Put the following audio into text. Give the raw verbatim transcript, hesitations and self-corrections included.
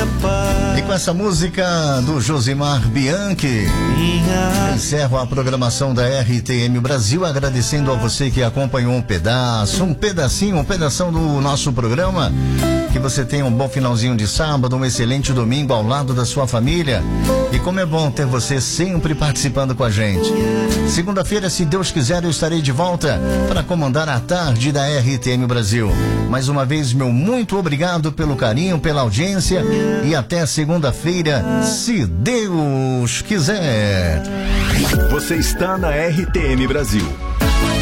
minha paz. E com essa música do Josimar Bianchi, Minha... encerro a programação da R T M Brasil, agradecendo a você que acompanhou um pedaço, um pedacinho, um pedação do nosso programa. Que você tenha um bom finalzinho de sábado, um excelente domingo ao lado da sua família. E como é bom ter você sempre participando com a gente. Segunda-feira, se Deus quiser, eu estarei de volta para comandar a tarde da R T M Brasil. Mais uma vez, meu muito obrigado pelo carinho, pela audiência e até segunda-feira, se Deus quiser. Você está na R T M Brasil.